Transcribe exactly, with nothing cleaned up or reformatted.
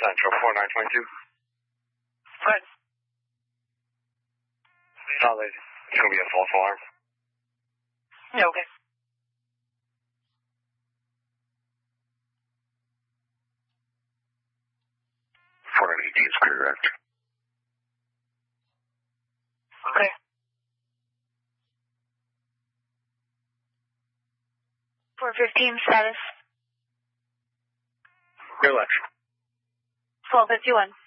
Central four nine twenty-two. Right. Solid. It's going to be a false alarm. Yeah, okay. four nine eighteen is correct. Okay. four fifteen status. Good luck. twelve fifty-one.